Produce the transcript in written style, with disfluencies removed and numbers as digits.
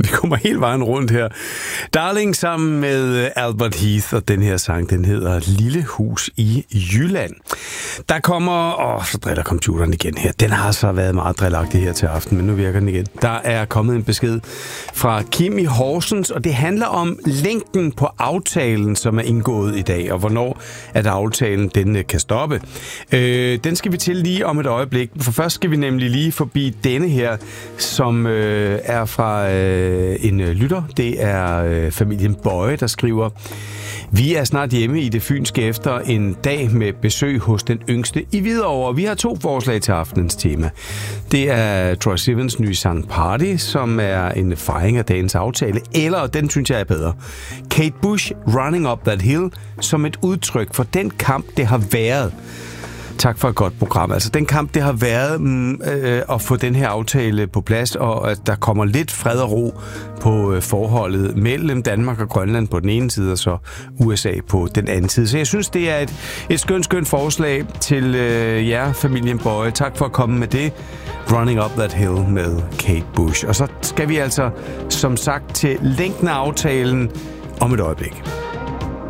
Vi kommer hele vejen rundt her. Darling sammen med Albert Heath, og den her sang, den hedder Lille Hus i Jylland. Der kommer... så driller computeren igen her. Den har så været meget drillagtig her til aften, men nu virker den igen. Der er kommet en besked fra Kim i Horsens, og det handler om længden på aftalen, som er indgået i dag, og hvornår at aftalen den kan stoppe. Den skal vi til lige om et øjeblik. For først skal vi nemlig lige forbi denne her, som er fra en lytter. Det er familien Bøje, der skriver: Vi er snart hjemme i det fynske efter en dag med besøg hos den yngste i Hvidovre. Vi har 2 forslag til aftenens tema. Det er Troye Sivans nye sang Party, som er en fejring af dagens aftale, eller, den synes jeg er bedre, Kate Bush Running Up That Hill, som et udtryk for den kamp, det har været. Tak for et godt program. Altså den kamp, det har været at få den her aftale på plads, og at der kommer lidt fred og ro på forholdet mellem Danmark og Grønland på den ene side, og så USA på den anden side. Så jeg synes, det er et skønt forslag til jer, familien Bøje. Tak for at komme med det. Running Up That Hill med Kate Bush. Og så skal vi altså, som sagt, til længden af aftalen om et øjeblik.